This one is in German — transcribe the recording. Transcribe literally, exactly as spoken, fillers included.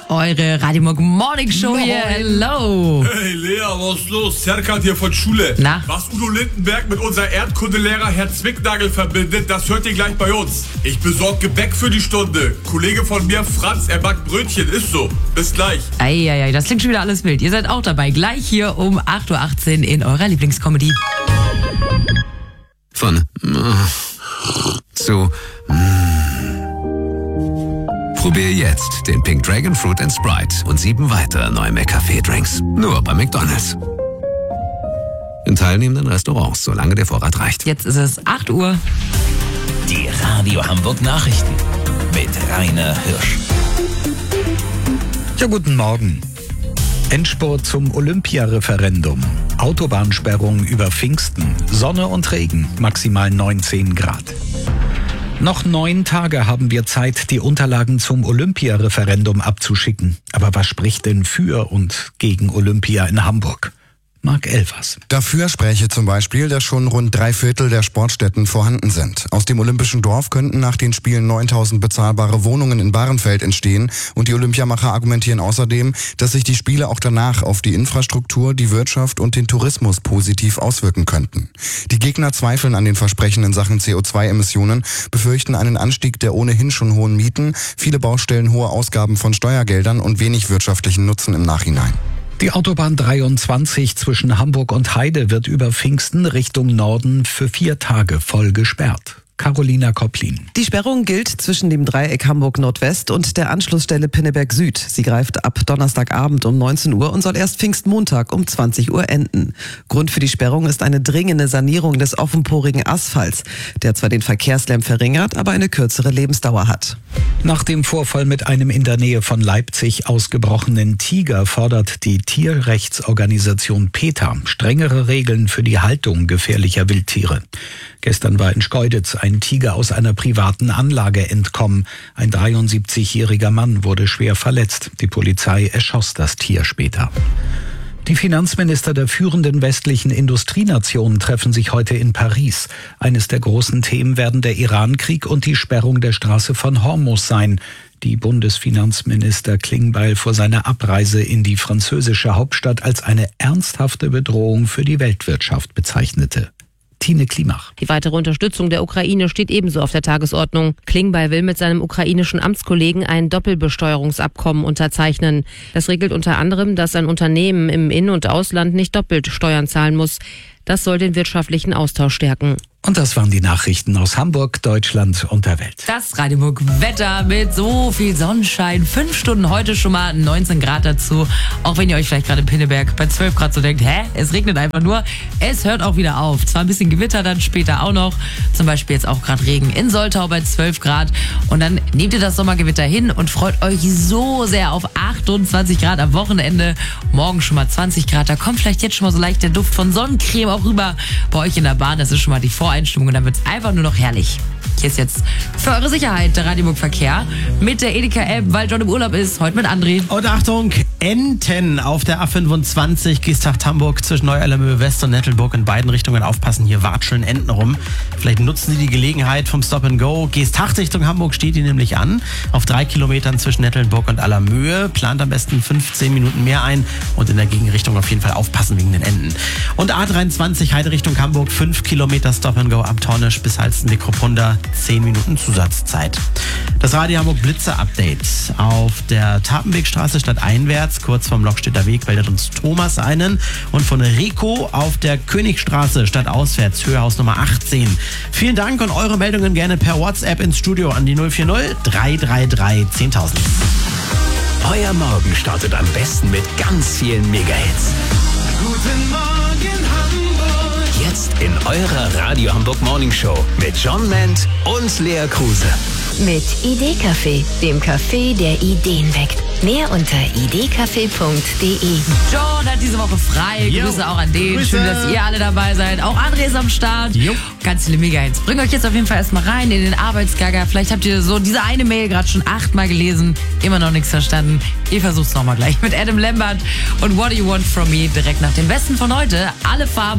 Eure Radio Morning Show hier. Hello. Hey Lea, was ist los? Serkan hier von Schule. Na? Was Udo Lindenberg mit unser Erdkundelehrer Herr Zwicknagel verbindet, das hört ihr gleich bei uns. Ich besorge Gebäck für die Stunde. Kollege von mir, Franz, er backt Brötchen. Ist so. Bis gleich. Eieiei, das klingt schon wieder alles wild. Ihr seid auch dabei. Gleich hier um acht Uhr achtzehn in eurer Lieblingscomedy. Von äh, zu äh. Probier jetzt den Pink Dragon Fruit and Sprite und sieben weitere neue McCafé-Drinks. Nur bei McDonald's. In teilnehmenden Restaurants, solange der Vorrat reicht. Jetzt ist es acht Uhr. Die Radio Hamburg Nachrichten mit Rainer Hirsch. Ja, guten Morgen. Endspurt zum Olympia-Referendum. Autobahnsperrung über Pfingsten. Sonne und Regen. Maximal neunzehn Grad. Noch neun Tage haben wir Zeit, die Unterlagen zum Olympia-Referendum abzuschicken. Aber was spricht denn für und gegen Olympia in Hamburg? Marc Elvers. Dafür spräche zum Beispiel, dass schon rund drei Viertel der Sportstätten vorhanden sind. Aus dem Olympischen Dorf könnten nach den Spielen neuntausend bezahlbare Wohnungen in Bahrenfeld entstehen. Und die Olympiamacher argumentieren außerdem, dass sich die Spiele auch danach auf die Infrastruktur, die Wirtschaft und den Tourismus positiv auswirken könnten. Die Gegner zweifeln an den Versprechen in Sachen C O zwei Emissionen, befürchten einen Anstieg der ohnehin schon hohen Mieten, viele Baustellen, hohe Ausgaben von Steuergeldern und wenig wirtschaftlichen Nutzen im Nachhinein. Die Autobahn dreiundzwanzig zwischen Hamburg und Heide wird über Pfingsten Richtung Norden für vier Tage voll gesperrt. Carolina Kopplin. Die Sperrung gilt zwischen dem Dreieck Hamburg Nordwest und der Anschlussstelle Pinneberg Süd. Sie greift ab Donnerstagabend um neunzehn Uhr und soll erst Pfingstmontag um zwanzig Uhr enden. Grund für die Sperrung ist eine dringende Sanierung des offenporigen Asphalts, der zwar den Verkehrslärm verringert, aber eine kürzere Lebensdauer hat. Nach dem Vorfall mit einem in der Nähe von Leipzig ausgebrochenen Tiger fordert die Tierrechtsorganisation PETA strengere Regeln für die Haltung gefährlicher Wildtiere. Gestern war in Schkeuditz ein Tiger aus einer privaten Anlage entkommen. Ein dreiundsiebzigjähriger Mann wurde schwer verletzt. Die Polizei erschoss das Tier später. Die Finanzminister der führenden westlichen Industrienationen treffen sich heute in Paris. Eines der großen Themen werden der Irankrieg und die Sperrung der Straße von Hormuz sein, die Bundesfinanzminister Klingbeil vor seiner Abreise in die französische Hauptstadt als eine ernsthafte Bedrohung für die Weltwirtschaft bezeichnete. Tine Klimach. Die weitere Unterstützung der Ukraine steht ebenso auf der Tagesordnung. Klingbeil will mit seinem ukrainischen Amtskollegen ein Doppelbesteuerungsabkommen unterzeichnen. Das regelt unter anderem, dass ein Unternehmen im In- und Ausland nicht doppelt Steuern zahlen muss. Das soll den wirtschaftlichen Austausch stärken. Und das waren die Nachrichten aus Hamburg, Deutschland und der Welt. Das Radio Hamburg Wetter mit so viel Sonnenschein. Fünf Stunden heute schon mal neunzehn Grad dazu. Auch wenn ihr euch vielleicht gerade in Pinneberg bei zwölf Grad so denkt, hä, es regnet einfach nur. Es hört auch wieder auf. Zwar ein bisschen Gewitter dann später auch noch. Zum Beispiel jetzt auch gerade Regen in Soltau bei zwölf Grad. Und dann nehmt ihr das Sommergewitter hin und freut euch so sehr auf achtundzwanzig Grad am Wochenende. Morgen schon mal zwanzig Grad. Da kommt vielleicht jetzt schon mal so leicht der Duft von Sonnencreme auch rüber bei euch in der Bahn. Das ist schon mal die Voreinstimmung und dann wird es einfach nur noch herrlich. Hier ist jetzt für eure Sicherheit der Radio Hamburg Verkehr mit der Edeka-App, weil John im Urlaub ist. Heute mit André. Und Achtung, Enten auf der A fünfundzwanzig, Geesthacht Hamburg zwischen Neu-Allermöhe West und Nettelburg in beiden Richtungen. Aufpassen, hier watscheln Enten rum. Vielleicht nutzen Sie die Gelegenheit vom Stop and Go. Geesthacht Richtung Hamburg steht die nämlich an. Auf drei Kilometern zwischen Nettelburg und Allermöhe. Plant am besten fünfzehn Minuten mehr ein und in der Gegenrichtung auf jeden Fall aufpassen wegen den Enten. Und A dreiundzwanzig Heide Richtung Hamburg, fünf Kilometer Stop and Go ab Tornisch bis Halstenweg-Kruppunda. zehn Minuten Zusatzzeit. Das Radio Hamburg Blitzer-Update. Auf der Tapenwegstraße stadteinwärts, kurz vom Lockstädter Weg, meldet uns Thomas einen. Und von Rico auf der Königstraße stadtauswärts, Höhehaus Nummer achtzehn. Vielen Dank und eure Meldungen gerne per WhatsApp ins Studio an die null vier null drei drei drei zehntausend. Euer Morgen startet am besten mit ganz vielen Mega-Hits. Guten Morgen Hamburg. Jetzt in eurer Radio Hamburg Morning Show mit John Ment und Lea Kruse. Mit Idee-Café, dem Café, der Ideen weckt. Mehr unter idcafé punkt de. John hat diese Woche frei. Jo. Grüße auch an den. Grüße. Schön, dass ihr alle dabei seid. Auch André ist am Start. Jo. Ganz viele Mega-Hits. Bringt euch jetzt auf jeden Fall erstmal rein in den Arbeitsgaga. Vielleicht habt ihr so diese eine Mail gerade schon achtmal gelesen. Immer noch nichts verstanden. Ihr versucht es nochmal gleich mit Adam Lambert und What Do You Want From Me direkt nach dem Besten von heute. Alle Farben.